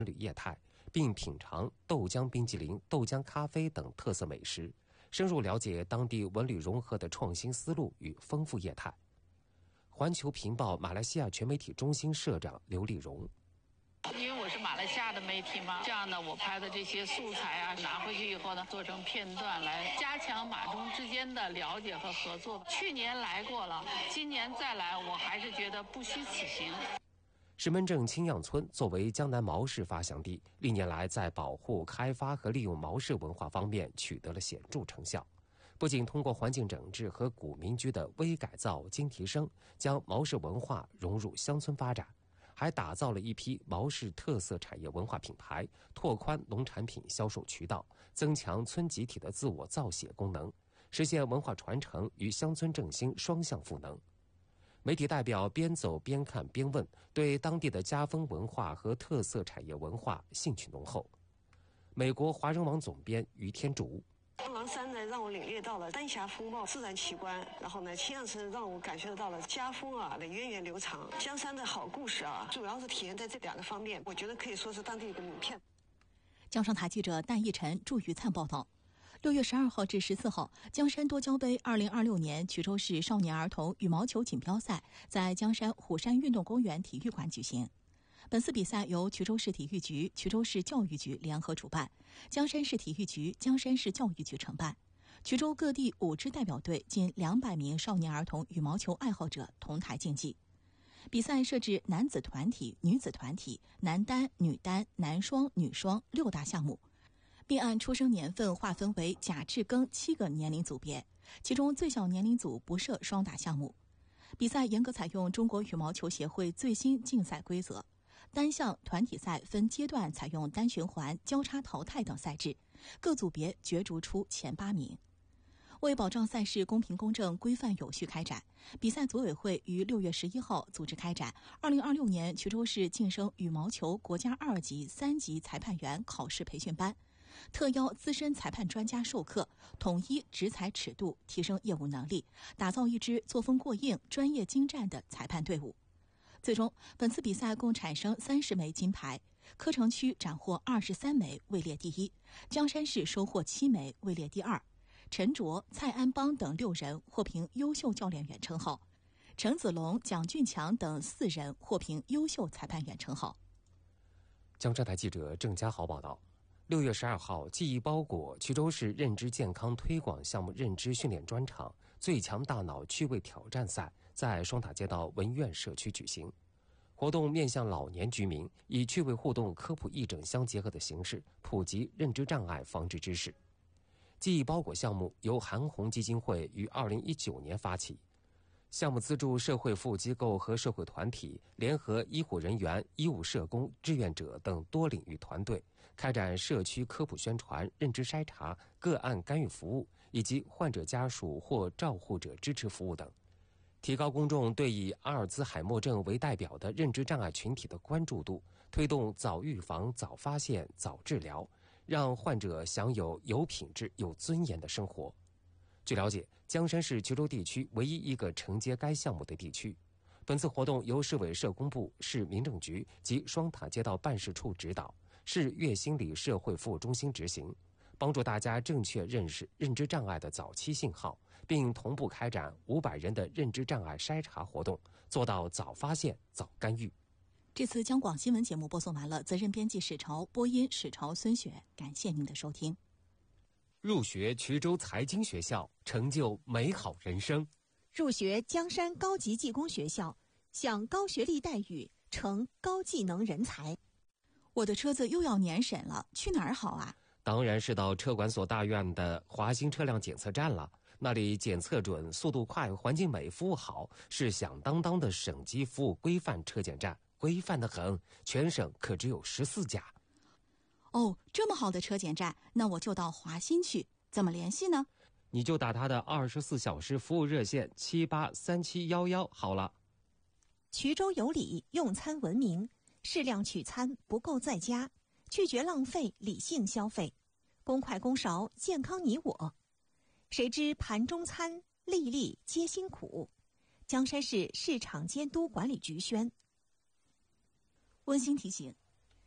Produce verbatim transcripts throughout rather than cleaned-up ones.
旅业态，并品尝豆浆冰淇淋、豆浆咖啡等特色美食，深入了解当地文旅融合的创新思路与丰富业态。环球频道马来西亚全媒体中心社长刘丽荣。 因为我是马来西亚的媒体嘛，这样呢，我拍的这些素材啊，拿回去以后呢，做成片段来加强马中之间的了解和合作。去年来过了，今年再来，我还是觉得不虚此行。 石门镇青样村作为江南毛氏发祥地，历年来在保护、开发和利用毛氏文化方面取得了显著成效。不仅通过环境整治和古民居的微改造、精提升，将毛氏文化融入乡村发展，还打造了一批毛氏特色产业文化品牌，拓宽农产品销售渠道，增强村集体的自我造血功能，实现文化传承与乡村振兴双向赋能。媒体代表边走边看边问，对当地的家风文化和特色产业文化兴趣浓厚。美国华人网总编于天竺。 双廊山呢，让我领略到了丹霞风貌、自然奇观。然后呢，青样村让我感受到了家风啊的源远流长，江山的好故事啊，主要是体现在这两个方面。我觉得可以说是当地一个名片。 江上台记者戴义晨、祝玉灿报道。六月十二号至十四号，江山多娇杯二零二六年衢州市少年儿童羽毛球锦标赛在江山虎山运动公园体育馆举行。本次比赛由衢州市体育局、衢州市教育局联合主办，江山市体育局、江山市教育局承办。衢州各地五支代表队近两百名少年儿童羽毛球爱好者同台竞技。比赛设置男子团体、女子团体、男单、女单、男双、女双六大项目，并按出生年份划分为甲、至庚七个年龄组别，其中最小年龄组不设双打项目。比赛严格采用中国羽毛球协会最新竞赛规则。单项团体赛分阶段采用单循环、交叉淘汰等赛制，各组别角逐出前八名。为保障赛事公平公正、规范有序开展，比赛组委会于六月十一号组织开展二零二六年衢州市晋升羽毛球国家二级、三级裁判员考试培训班，特邀资深裁判专家授课，统一执裁尺度，提升业务能力，打造一支作风过硬、专业精湛的裁判队伍。最终，本次比赛共产生三十枚金牌，柯城区斩获二十三枚，位列第一；江山市收获七枚，位列第二。陈卓、蔡安邦等六人获评优秀教练员称号，程子龙、蒋俊强等四人获评优秀裁判员称号。 江浙台记者郑家豪报道。六月十二号，记忆包裹衢州市认知健康推广项目认知训练专场最强大脑趣味挑战赛在双塔街道文苑社区举行。活动面向老年居民，以趣味互动、科普义诊相结合的形式，普及认知障碍防治知识。记忆包裹项目由韩红基金会于二零一九年发起，项目资助社会服务机构和社会团体联合医护人员、医务社工、志愿者等多领域团队，开展社区科普宣传、认知筛查、个案干预服务以及患者家属或照护者支持服务等，提高公众对以阿尔兹海默症为代表的认知障碍群体的关注度，推动早预防、早发现、早治疗，让患者享有有品质、有尊严的生活。据了解，江山是衢州地区唯一一个承接该项目的地区。本次活动由市委社工部、市民政局及双塔街道办事处指导，市粤新里社会服务中心执行，帮助大家正确认识认知障碍的早期信号，并同步开展五百人的认知障碍筛查活动，做到早发现、早干预。 这次江广新闻节目播送完了，责任编辑史潮，播音史潮、孙雪，感谢您的收听。 入学衢州财经学校，成就美好人生； 入学江山高级技工学校，享高学历待遇，成高技能人才。 我的车子又要年审了，去哪儿好啊？ 当然是到车管所大院的华新车辆检测站了，那里检测准、速度快、环境美、服务好，是响当当的省级服务规范车检站，规范得很，全省可只有十四家。 哦，这么好的车检站，那我就到华新去。怎么联系呢？ 你就打他的二十四小时服务热线七八三七幺幺好了。 衢州有礼，用餐文明，适量取餐，不够在家，拒绝浪费，理性消费，公筷公勺，健康你我。谁知盘中餐，粒粒皆辛苦。江山市市场监督管理局宣。 温馨提醒：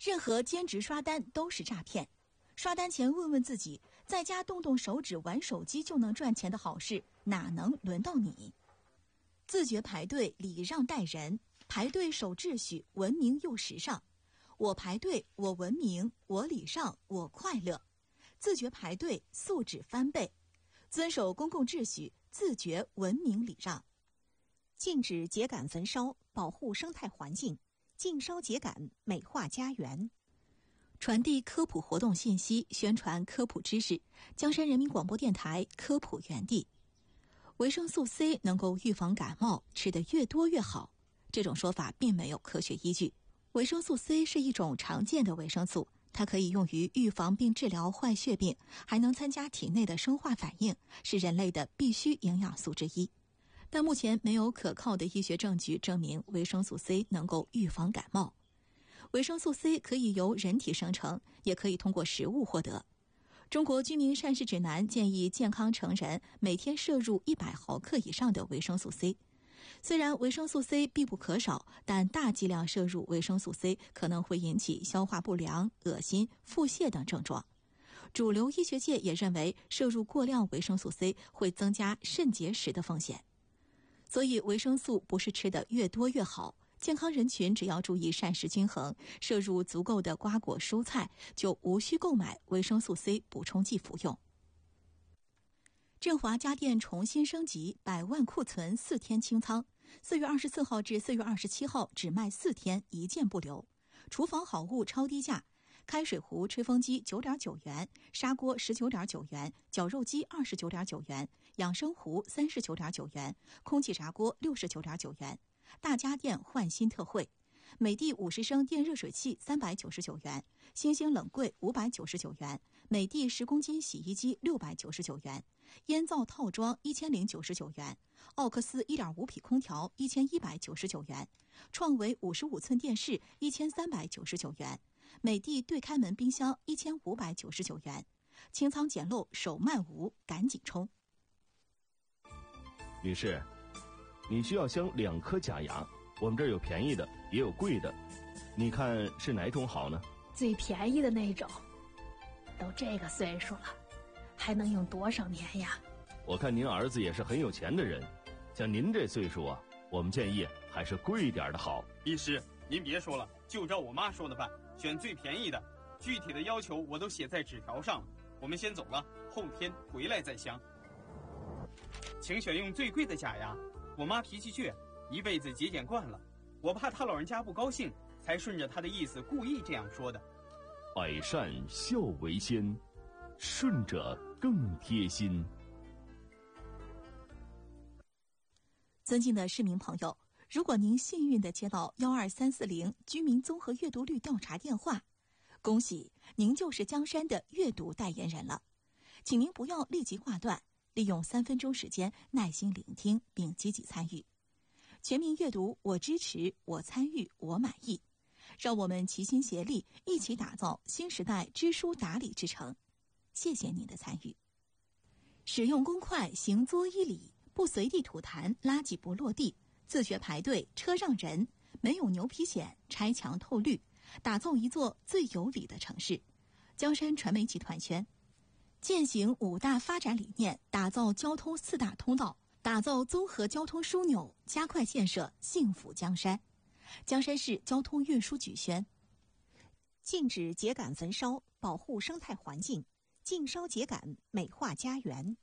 任何兼职刷单都是诈骗。刷单前问问自己，在家动动手指玩手机就能赚钱的好事，哪能轮到你？自觉排队，礼让待人，排队守秩序，文明又时尚。我排队，我文明，我礼让，我快乐。自觉排队，素质翻倍。遵守公共秩序，自觉文明礼让。 禁止秸秆焚烧，保护生态环境。禁烧秸秆，美化家园。 传递科普活动信息，宣传科普知识。江山人民广播电台科普园地。维生素 C 能够预防感冒，吃得越多越好。这种说法并没有科学依据。维生素 C 是一种常见的维生素，它可以用于预防并治疗坏血病，还能参加体内的生化反应，是人类的必需营养素之一。但目前没有可靠的医学证据证明维生素 C 能够预防感冒。维生素 C 可以由人体生成，也可以通过食物获得。中国居民膳食指南建议健康成人每天摄入一百毫克以上的维生素 C。虽然维生素 C 必不可少，但大剂量摄入维生素 C 可能会引起消化不良、恶心、腹泻等症状。主流医学界也认为，摄入过量维生素 C 会增加肾结石的风险。所以维生素不是吃得越多越好，健康人群只要注意膳食均衡，摄入足够的瓜果蔬菜，就无需购买维生素 C 补充剂服用。振华家电重新升级，百万库存四天清仓，四月二十四号至四月二十七号只卖四天，一件不留。厨房好物超低价，开水壶、吹风机九点九元，砂锅十九点九元，绞肉机二十九点九元，养生壶三十九点九元，空气炸锅六十九点九元。大家电换新特惠，美的五十升电热水器三百九十九元，星星冷柜五百九十九元，美的十公斤洗衣机六百九十九元，烟灶套装一千零九十九元，奥克斯一点五匹空调一千一百九十九元，创维五十五寸电视一千三百九十九元，美的对开门冰箱一千五百九十九元。清仓捡漏手慢无，赶紧冲！ 女士，你需要镶两颗假牙，我们这儿有便宜的，也有贵的，你看是哪种好呢？ 最便宜的那种。都这个岁数了，还能用多少年呀？ 我看您儿子也是很有钱的人，像您这岁数啊，我们建议还是贵点的好。 医师，您别说了，就照我妈说的办，选最便宜的，具体的要求我都写在纸条上了。我们先走了，后天回来再镶。请选用最贵的假牙。我妈脾气倔，一辈子节俭惯了，我怕她老人家不高兴，才顺着她的意思故意这样说的。 百善孝为先，顺着更贴心。 尊敬的市民朋友，如果您幸运地接到幺二三四零居民综合阅读率调查电话，恭喜您就是江山的阅读代言人了。请您不要立即挂断，利用三分钟时间耐心聆听并积极参与。全民阅读，我支持，我参与，我满意。让我们齐心协力，一起打造新时代知书达理之城。谢谢您的参与。使用公筷，行作依礼，不随地吐痰，垃圾不落地，自觉排队，车让人，没有牛皮癣，拆墙透绿，打造一座最有礼的城市。江山传媒集团宣，践行五大发展理念，打造交通四大通道，打造综合交通枢纽，加快建设幸福江山。江山市交通运输局宣， 禁止秸秆焚烧，保护生态环境；禁烧秸秆，美化家园。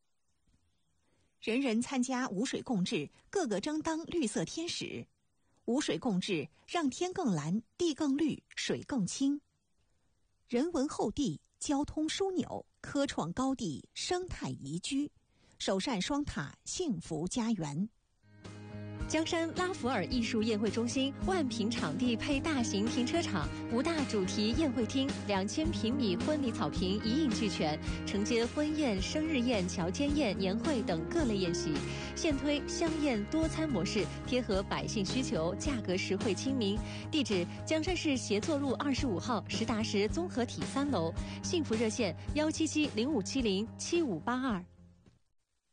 人人参加无水共治，个个争当绿色天使。无水共治，让天更蓝，地更绿，水更清。人文厚地，交通枢纽，科创高地，生态宜居。首善双塔，幸福家园。 江山拉弗尔艺术宴会中心万平场地配大型停车场，五大主题宴会厅，两千平米婚礼草坪一应俱全，承接婚宴、生日宴、乔间宴、年会等各类宴席。现推香宴多餐模式，贴合百姓需求，价格实惠亲民。地址：江山市协作路二十五号实达实综合体三楼。幸福热线：幺七七零五七零七五八二。